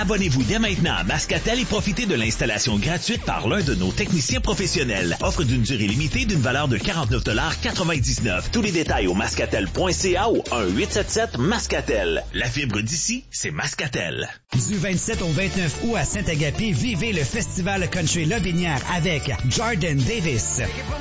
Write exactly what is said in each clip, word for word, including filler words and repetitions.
Abonnez-vous dès maintenant à Mascatel et profitez de l'installation gratuite par l'un de nos techniciens professionnels. Offre d'une durée limitée d'une valeur de quarante-neuf dollars quatre-vingt-dix-neuf. Tous les détails au mascatel point c a ou un huit sept sept Mascatel. La fibre d'ici, c'est Mascatel. Du vingt-sept au vingt-neuf août à Saint-Agapi, vivez le Festival Country Lobinière avec Jordan Davis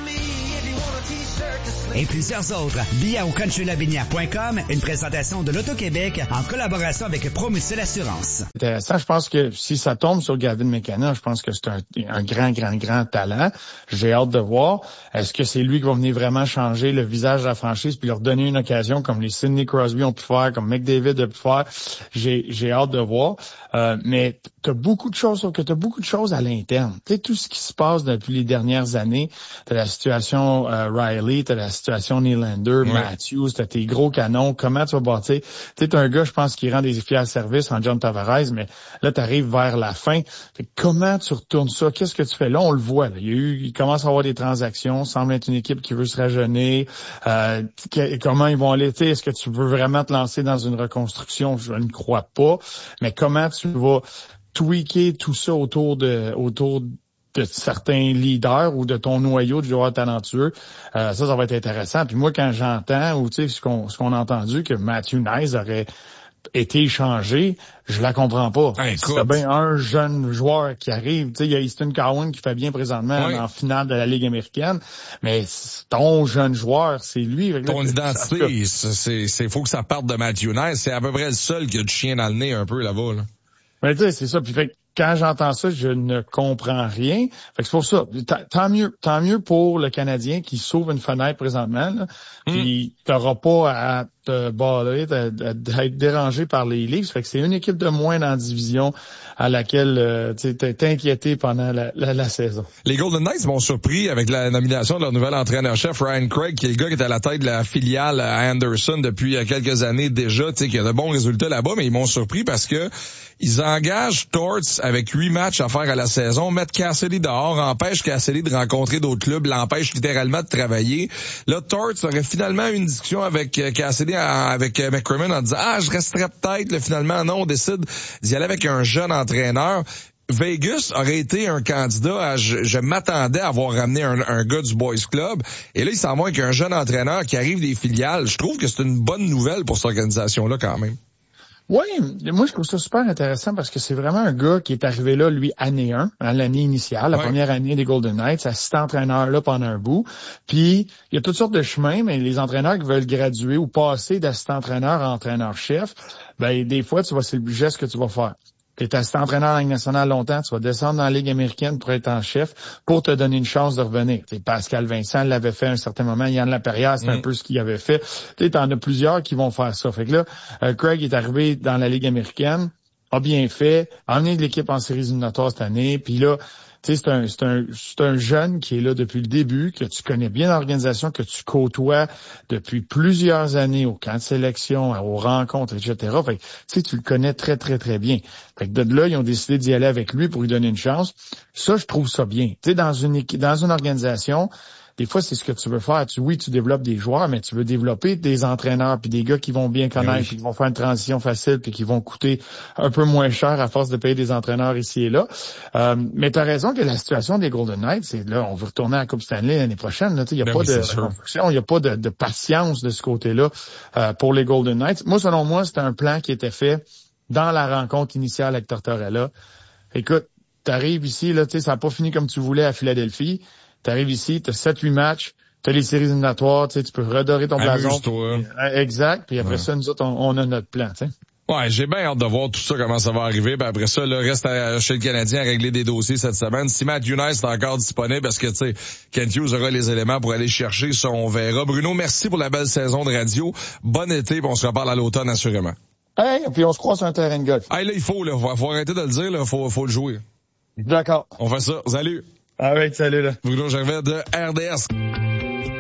et plusieurs autres. Billets au country lobinière point com, une présentation de l'Auto-Québec en collaboration avec Promucil Assurance. Intéressant. Je pense que si ça tombe sur Gavin McKenna, je pense que c'est un, un grand, grand, grand talent. J'ai hâte de voir. Est-ce que c'est lui qui va venir vraiment changer le visage de la franchise puis leur donner une occasion comme les Sidney Crosby ont pu faire, comme McDavid a pu faire? J'ai, j'ai hâte de voir. Euh, mais t'as beaucoup de choses, que t'as beaucoup de choses à l'interne. Tu sais, tout ce qui se passe depuis les dernières années, t'as la situation euh, Riley, t'as la situation Nylander, oui. Matthews, t'as tes gros canons, comment tu vas bâtir? Tu sais, t'as un gars, je pense, qui rend des fiers services en John Tavares, mais là, t'arrives vers la fin. Fait que comment tu retournes ça? Qu'est-ce que tu fais? Là, on le voit. Là. Il y a eu, il commence à avoir des transactions, semble être une équipe qui veut se rajeunir. Euh, que, comment ils vont aller? Tu sais, est-ce que tu veux vraiment te lancer dans une reconstruction? Je ne crois pas. Mais comment tu vas tweaker tout ça autour de autour de certains leaders ou de ton noyau de joueurs talentueux, euh, ça, ça va être intéressant. Puis moi, quand j'entends, ou tu sais, ce qu'on ce qu'on a entendu, que Matthew Knies aurait été échangé, je la comprends pas. Hey, c'est bien un jeune joueur qui arrive. Tu sais, il y a Easton Cowan qui fait bien présentement oui. en finale de la Ligue américaine, mais ton jeune joueur, c'est lui. Ton identité, c'est c'est faut que ça parte de Matthew Knies. C'est à peu près le seul qui a du chien dans le nez un peu là-bas. Là. Mais tu sais, c'est ça. Puis fait quand j'entends ça, je ne comprends rien. Fait que c'est pour ça. Tant mieux, tant mieux pour le Canadien qui sauve une fenêtre présentement. Là. Mm. Puis t'auras pas à te baller, d'être dérangé par les Leafs. Fait que c'est une équipe de moins dans la division à laquelle euh, tu t'es inquiété pendant la, la, la saison. Les Golden Knights m'ont surpris avec la nomination de leur nouvel entraîneur-chef Ryan Craig, qui est le gars qui est à la tête de la filiale à Anderson depuis quelques années déjà, tu sais, qui a de bons résultats là-bas, mais ils m'ont surpris parce que ils engagent Torts avec huit matchs à faire à la saison, mettent Cassidy dehors, empêchent Cassidy de rencontrer d'autres clubs, l'empêchent littéralement de travailler. Là, Torts aurait finalement eu une discussion avec Cassidy, avec McCrimmon, en disant « Ah, je resterais peut-être. » Là, finalement, non, on décide d'y aller avec un jeune entraîneur. Vegas aurait été un candidat à, je, je m'attendais à avoir ramené un, un gars du Boys Club. Et là, il s'en va avec un jeune entraîneur qui arrive des filiales. Je trouve que c'est une bonne nouvelle pour cette organisation-là quand même. Oui, moi je trouve ça super intéressant parce que c'est vraiment un gars qui est arrivé là, lui, année un, hein, l'année initiale, la ouais. première année des Golden Knights, assistant entraîneur là pendant un bout. Puis, il y a toutes sortes de chemins, mais les entraîneurs qui veulent graduer ou passer d'assistant entraîneur à entraîneur-chef, ben des fois, tu vois, c'est le geste que tu vas faire. Tu es assistant entraîneur en Ligue nationale longtemps, tu vas descendre dans la Ligue américaine pour être en chef, pour te donner une chance de revenir. T'sais, Pascal Vincent l'avait fait à un certain moment, Yann Laperrière, c'est mmh. un peu ce qu'il avait fait. Tu en as plusieurs qui vont faire ça. Fait que là, euh, Craig est arrivé dans la Ligue américaine, a bien fait, a emmené de l'équipe en séries éliminatoires cette année, puis là, tu sais, c'est un, c'est un, c'est un jeune qui est là depuis le début, que tu connais bien l'organisation, que tu côtoies depuis plusieurs années au camp de sélection, aux rencontres, et cetera. Fait que, tu sais, tu le connais très, très, très bien. Fait que de là, ils ont décidé d'y aller avec lui pour lui donner une chance. Ça, je trouve ça bien. Tu sais, dans une équipe, dans une organisation, des fois, c'est ce que tu veux faire. Tu, oui, tu développes des joueurs, mais tu veux développer des entraîneurs puis des gars qui vont bien connaître, oui. puis qui vont faire une transition facile puis qui vont coûter un peu moins cher à force de payer des entraîneurs ici et là. Euh, mais tu as raison que la situation des Golden Knights, c'est là, on veut retourner à la Coupe Stanley l'année prochaine. Il n'y a ben pas oui, de reconstruction, il n'y a pas de, de patience de ce côté-là euh, pour les Golden Knights. Moi, selon moi, c'était un plan qui était fait dans la rencontre initiale avec Tortorella. Écoute, t'arrives ici, là, tu sais, ça n'a pas fini comme tu voulais à Philadelphie. T'arrives ici, t'as sept huit matchs, t'as les séries éliminatoires, tu sais, tu peux redorer ton blason. Exact. Puis après ouais. ça, nous autres, on, on a notre plan, tu sais. Ouais, j'ai bien hâte de voir tout ça, comment ça va arriver. Puis après ça, le reste à, chez le Canadien à régler des dossiers cette semaine. Si Matt Younes est encore disponible, parce que, tu sais, Kent Hughes aura les éléments pour aller chercher, ça, on verra. Bruno, merci pour la belle saison de radio. Bon été, puis on se reparle à l'automne, assurément. Hey, puis on se croise sur un terrain de golf. Hey, là, il faut, là, faut, faut arrêter de le dire, là, faut, faut le jouer. D'accord. On fait ça. Salut. Ah oui, salut, là. Bruno Gervais de R D S.